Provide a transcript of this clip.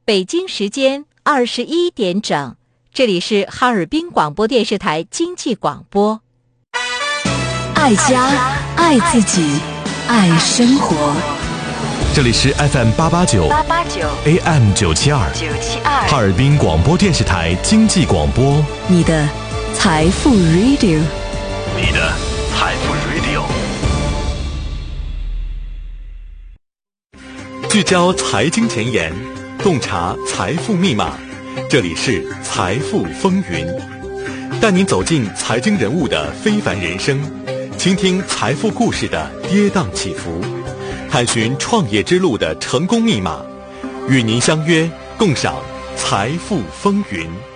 北京时间21点整，这里是哈尔滨广播电视台经济广播。 爱家，爱自己，爱生活。 这里是 FM889 AM972 哈尔滨广播电视台经济广播， 你的财富 Radio， 你的财富 Radio， 聚焦财经前沿，洞察财富密码。这里是财富风云，带您走进财经人物的非凡人生，倾听财富故事的跌宕起伏，探寻创业之路的成功密码，与您相约共赏财富风云。